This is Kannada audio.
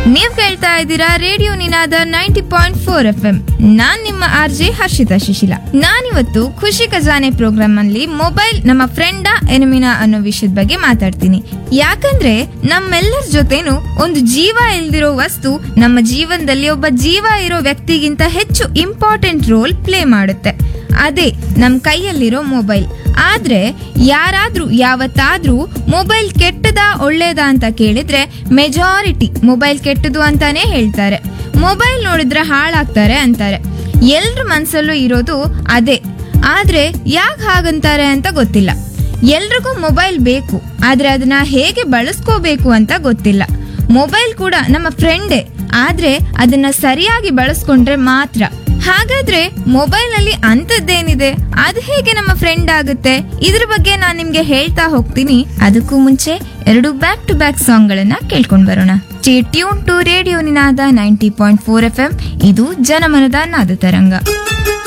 ನೀವ್ ಕೇಳ್ತಾ ಇದ್ದೀರಾ ರೇಡಿಯೋ ನಿನಾದ 90.4 FM. ನಾನ್ ನಿಮ್ಮ ಆರ್ಜೆ ಹರ್ಷಿತಾ ಶಿಶಿಲ. ನಾನಿವತ್ತು ಖುಷಿ ಖಜಾನೆ ಪ್ರೋಗ್ರಾಮ್ ಅಲ್ಲಿ ಮೊಬೈಲ್ ನಮ್ಮ ಫ್ರೆಂಡಾ ಎನಿಮಿನಾ ಅನ್ನೋ ವಿಷಯದ ಬಗ್ಗೆ ಮಾತಾಡ್ತೀನಿ. ಯಾಕಂದ್ರೆ ನಮ್ಮೆಲ್ಲರ ಜೊತೆನೂ ಒಂದು ಜೀವ ಇಲ್ದಿರೋ ವಸ್ತು ನಮ್ಮ ಜೀವನದಲ್ಲಿ ಒಬ್ಬ ಜೀವ ಇರೋ ವ್ಯಕ್ತಿಗಿಂತ ಹೆಚ್ಚು ಇಂಪಾರ್ಟೆಂಟ್ ರೋಲ್ ಪ್ಲೇ ಮಾಡುತ್ತೆ. ಅದೇ ನಮ್ ಕೈಯಲ್ಲಿರೋ ಮೊಬೈಲ್. ಆದ್ರೆ ಯಾರಾದ್ರೂ ಯಾವತ್ತಾದ್ರೂ ಮೊಬೈಲ್ ಕೆಟ್ಟದಾ ಒಳ್ಳೇದಾ ಅಂತ ಕೇಳಿದ್ರೆ ಮೆಜಾರಿಟಿ ಮೊಬೈಲ್ ಕೆಟ್ಟದು ಅಂತಾನೆ ಹೇಳ್ತಾರೆ. ಮೊಬೈಲ್ ನೋಡಿದ್ರೆ ಹಾಳಾಗ್ತಾರೆ ಅಂತಾರೆ. ಎಲ್ರ ಮನ್ಸಲ್ಲೂ ಇರೋದು ಅದೇ. ಆದ್ರೆ ಯಾಕೆ ಹಾಗಂತಾರೆ ಅಂತ ಗೊತ್ತಿಲ್ಲ. ಎಲ್ರಿಗೂ ಮೊಬೈಲ್ ಬೇಕು, ಆದ್ರೆ ಅದನ್ನ ಹೇಗೆ ಬಳಸ್ಕೋಬೇಕು ಅಂತ ಗೊತ್ತಿಲ್ಲ. ಮೊಬೈಲ್ ಕೂಡ ನಮ್ಮ ಫ್ರೆಂಡೇ, ಆದ್ರೆ ಅದನ್ನ ಸರಿಯಾಗಿ ಬಳಸ್ಕೊಂಡ್ರೆ ಮಾತ್ರ. ಹಾಗಾದ್ರೆ ಮೊಬೈಲ್ ನಲ್ಲಿ ಅಂತದ್ದೇನಿದೆ, ಅದು ಹೇಗೆ ನಮ್ಮ ಫ್ರೆಂಡ್ ಆಗುತ್ತೆ? ಇದ್ರ ಬಗ್ಗೆ ನಾನ್ ನಿಮ್ಗೆ ಹೇಳ್ತಾ ಹೋಗ್ತೀನಿ. ಅದಕ್ಕೂ ಮುಂಚೆ 2 ಬ್ಯಾಕ್ ಟು ಬ್ಯಾಕ್ ಸಾಂಗ್ ಗಳನ್ನ ಕೇಳ್ಕೊಂಡ್ ಬರೋಣ. Stay tune to radio Ninada 90.4 FM. ಇದು ಜನಮನದ ನಾದ ತರಂಗ.